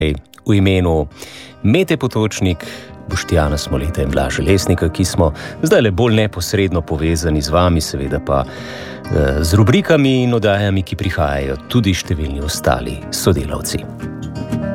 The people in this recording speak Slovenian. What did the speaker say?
V imenu Mete Potočnik, Boštjana Smoleta in Blaža Lesnika, ki smo zdaj le bolj neposredno povezani z vami, seveda pa z rubrikami in oddajami, ki prihajajo tudi številni ostali sodelavci.